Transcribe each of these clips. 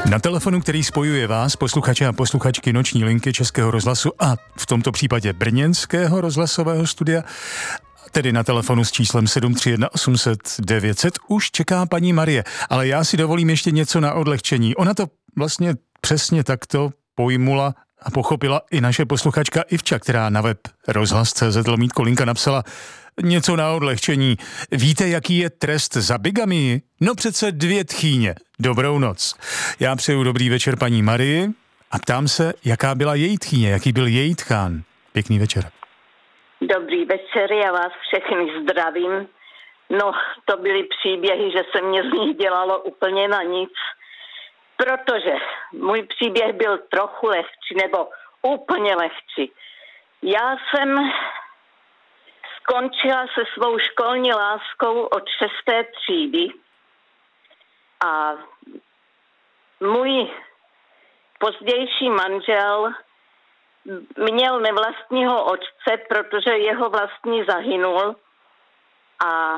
Na telefonu, který spojuje vás, posluchače a posluchačky Noční linky Českého rozhlasu a v tomto případě brněnského rozhlasového studia, tedy na telefonu s číslem 731 800 900, už čeká paní Marie. Ale já si dovolím ještě něco na odlehčení. Ona to vlastně přesně takto pojmula a pochopila i naše posluchačka Ivča, která na web rozhlas.cz/linka napsala něco na odlehčení. Víte, jaký je trest za bigamii? No přece 2 tchýně. Dobrou noc. Já přeju dobrý večer paní Marii a ptám se, jaká byla její tchýně, jaký byl její tchán. Pěkný večer. Dobrý večer, já vás všechny zdravím. No, to byly příběhy, že se mě z nich dělalo úplně na nic. Protože můj příběh byl trochu lehčí, nebo úplně lehčí. Já jsem skončila se svou školní láskou od 6. třídy a můj pozdější manžel měl nevlastního otce, protože jeho vlastní zahynul a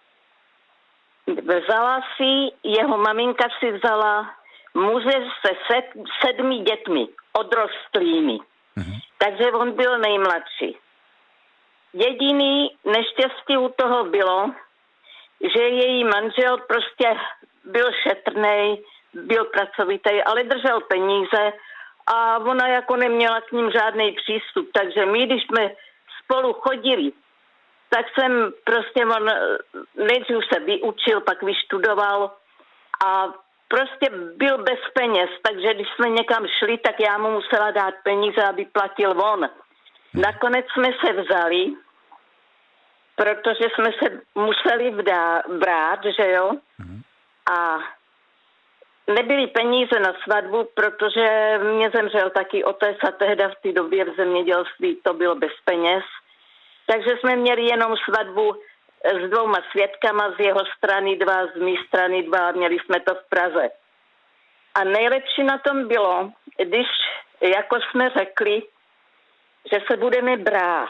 jeho maminka si vzala muže se 7 dětmi, odrostlými. Takže on byl nejmladší. Jediný neštěstí u toho bylo, že její manžel prostě byl šetrnej, byl pracovitý, ale držel peníze a ona jako neměla k ním žádný přístup. Takže my, když jsme spolu chodili, tak jsem prostě, on nejdřív se vyučil, pak vyštudoval a prostě byl bez peněz, takže když jsme někam šli, tak já mu musela dát peníze, aby platil on. Nakonec jsme se vzali, protože jsme se museli brát, že jo? A nebyly peníze na svatbu, protože mě zemřel taky otec a tehda v té době v zemědělství to bylo bez peněz. Takže jsme měli jenom svatbu s 2 svědkama, z jeho strany 2, z mé strany 2, měli jsme to v Praze. A nejlepší na tom bylo, když jako jsme řekli, že se budeme brát.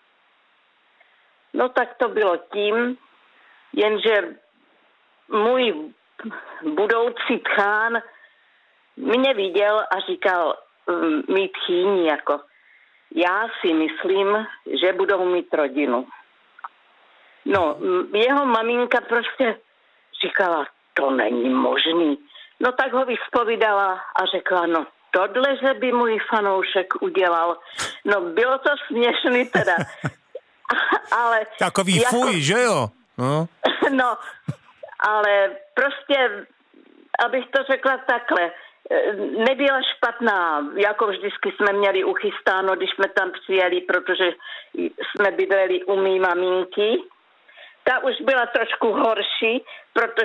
No tak to bylo tím, jenže můj budoucí tchán mě viděl a říkal mý tchýni jako, já si myslím, že budou mít rodinu. No, jeho maminka prostě říkala, to není možný. No tak ho vyspovídala a řekla, no tohle, že by můj fanoušek udělal. No bylo to směšný teda. Ale takový jako, fuj, že jo? No, ale prostě, abych to řekla takhle, nebyla špatná, jako vždycky jsme měli uchystáno, když jsme tam přijeli, protože jsme bydleli u mý maminky. Ta už byla trošku horší, protože